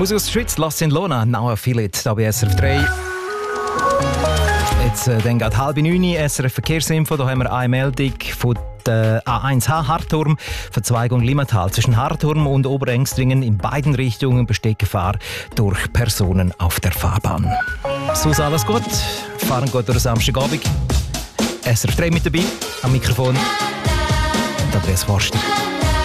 Musik aus der Schweiz, Lost in Lona, Now I Feel It, da bei SRF 3. Jetzt dann geht 8:30, SRF Verkehrsinfo, da haben wir eine Meldung von der A1H Hartturm, Verzweigung Limmatal. Zwischen Hartturm und Oberängstringen in beiden Richtungen besteht Gefahr durch Personen auf der Fahrbahn. So ist alles gut, fahren gut durch den Samstagabend. SRF 3 mit dabei, am Mikrofon Andreas Forster.